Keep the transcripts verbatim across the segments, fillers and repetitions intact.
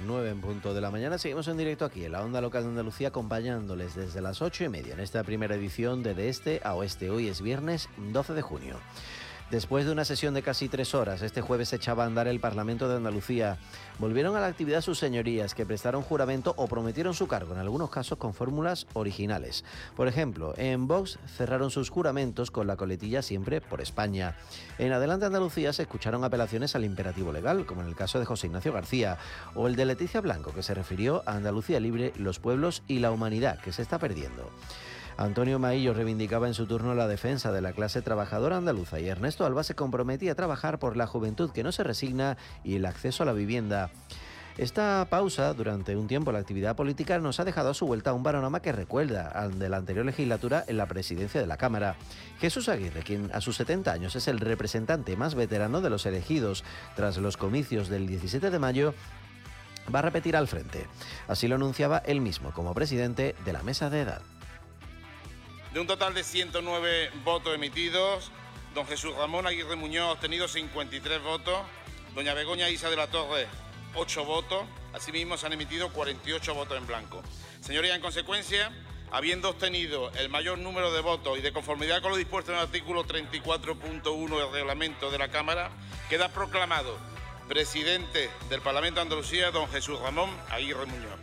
nueve en punto de la mañana. Seguimos en directo aquí en la Onda Local de Andalucía, acompañándoles desde las ocho y media en esta primera edición de De Este a Oeste. Hoy es viernes doce de junio. Después de una sesión de casi tres horas, este jueves echaba a andar el Parlamento de Andalucía. Volvieron a la actividad sus señorías, que prestaron juramento o prometieron su cargo, en algunos casos con fórmulas originales. Por ejemplo, en Vox cerraron sus juramentos con la coletilla Siempre por España. En Adelante Andalucía se escucharon apelaciones al imperativo legal, como en el caso de José Ignacio García, o el de Leticia Blanco, que se refirió a Andalucía libre, los pueblos y la humanidad, que se está perdiendo. Antonio Maillo reivindicaba en su turno la defensa de la clase trabajadora andaluza y Ernesto Alba se comprometía a trabajar por la juventud que no se resigna y el acceso a la vivienda. Esta pausa durante un tiempo en la actividad política nos ha dejado a su vuelta un panorama que recuerda al de la anterior legislatura en la presidencia de la Cámara. Jesús Aguirre, quien a sus setenta años es el representante más veterano de los elegidos tras los comicios del diecisiete de mayo, va a repetir al frente. Así lo anunciaba él mismo como presidente de la mesa de edad. De un total de ciento nueve votos emitidos, don Jesús Ramón Aguirre Muñoz ha obtenido cincuenta y tres votos, doña Begoña Isa de la Torre ocho votos, asimismo se han emitido cuarenta y ocho votos en blanco. Señorías, en consecuencia, habiendo obtenido el mayor número de votos y de conformidad con lo dispuesto en el artículo treinta y cuatro punto uno del reglamento de la Cámara, queda proclamado presidente del Parlamento de Andalucía don Jesús Ramón Aguirre Muñoz.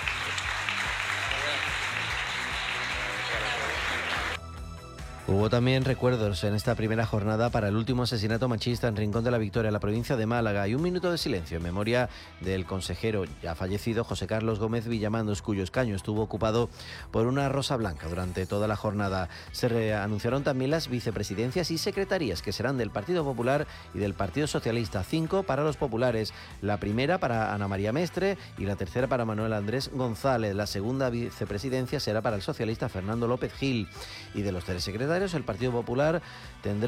Hubo también recuerdos en esta primera jornada para el último asesinato machista en Rincón de la Victoria, en la provincia de Málaga, y un minuto de silencio en memoria del consejero ya fallecido José Carlos Gómez Villamandos, cuyo escaño estuvo ocupado por una rosa blanca durante toda la jornada. Se anunciaron también las vicepresidencias y secretarías, que serán del Partido Popular y del Partido Socialista. Cinco para los populares, la primera para Ana María Mestre y la tercera para Manuel Andrés González. La segunda vicepresidencia será para el socialista Fernando López Gil. Y de los tres secretarios, el Partido Popular tendrá